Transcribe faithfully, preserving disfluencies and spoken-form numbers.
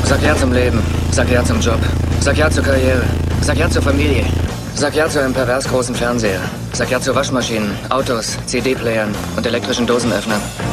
Sag ja zum Leben. Sag ja zum Job. Sag ja zur Karriere. Sag ja zur Familie. Sag ja zu einem pervers großen Fernseher. Sag ja zu Waschmaschinen, Autos, C D-Playern und elektrischen Dosenöffnern.